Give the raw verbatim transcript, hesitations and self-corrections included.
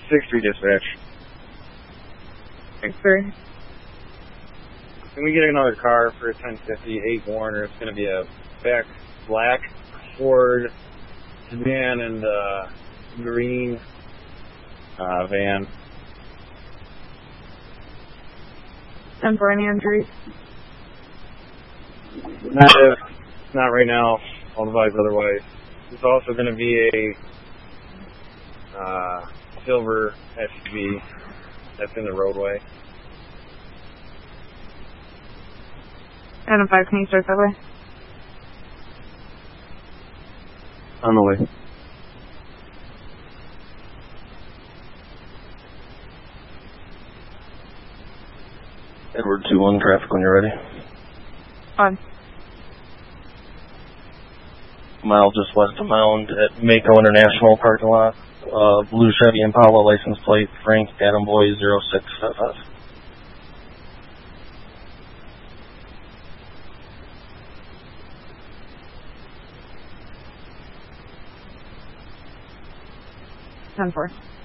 six three dispatch. six three. Can we get another car for ten fifty, eight Warner? It's going to be a back black Ford sedan and uh, green uh, van. ten four, any injuries? Not if, not right now. I'll advise otherwise. It's also going to be a uh, silver S U V that's in the roadway. Adam five, can you start that way? On the way. Edward two one, traffic when you're ready. On. Mile just west of Mound at Mako International parking lot. Uh, blue Chevy Impala license plate, Frank Adam Boy zero six five five. ten four.